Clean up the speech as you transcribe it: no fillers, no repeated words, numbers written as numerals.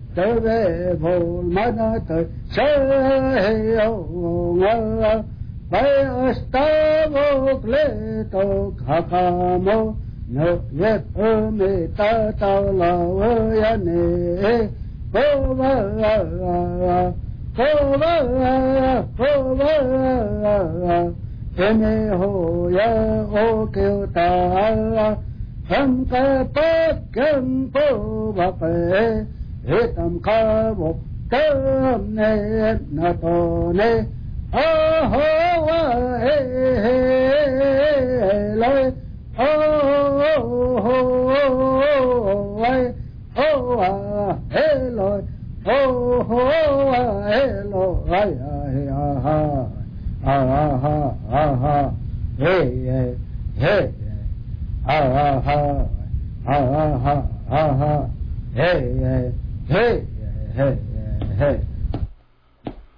trở về vô mà nó tới sẽ yêu ngờ bay asta vô lệ to khaka mô no yết mê ta ta la ya ne cô va ene ho ya o kêu ta hâm ca bát cân phố bạc hết tầm ca một cơm nè na to nè ho he lối he lối he lối hey